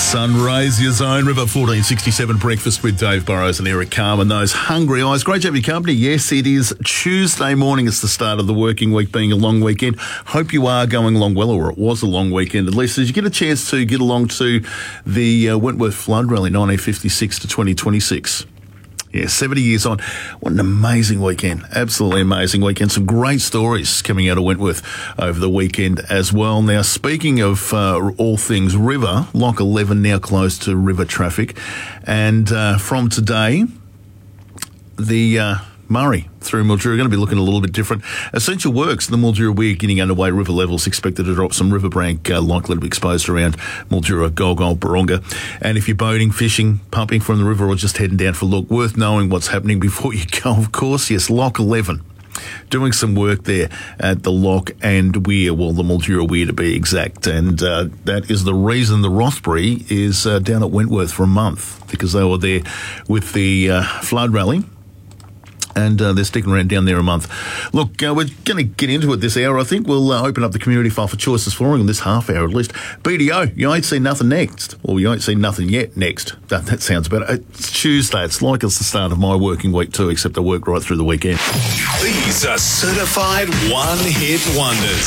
Sunrays, your zone, River 1467 breakfast with Dave Burrows and Eric Carmen. Those hungry eyes. Great to have your company. Yes, it is Tuesday morning. It's the start of the working week, being a long weekend. Hope you are going along well, or it was a long weekend at least. Did you get a chance to get along to the Wentworth Flood Rally 1956 to 2026? Yeah, 70 years on. What an amazing weekend. Absolutely amazing weekend. Some great stories coming out of Wentworth over the weekend as well. Now, speaking of all things river, Lock 11 now closed to river traffic. And from today, the Murray through Mildura are going to be looking a little bit different. Essential works, the Mildura Weir getting underway. River levels expected to drop. Some riverbank likely to be exposed around Mildura, Golgol, Baronga. And if you're boating, fishing, pumping from the river, or just heading down for a look, worth knowing what's happening before you go, of course. Yes, Lock 11. Doing some work there at the Lock and Weir, well, the Mildura Weir to be exact. And that is the reason the Rothbury is down at Wentworth for a month, because they were there with the flood rally. And they're sticking around down there a month. Look, we're going to get into it this hour. I think we'll open up the community file for choices flooring in this half hour at least. BDO, you ain't seen nothing next. Or you ain't seen nothing yet next. That sounds better. It's Tuesday. It's like it's the start of my working week too, except I work right through the weekend. These are certified one-hit wonders.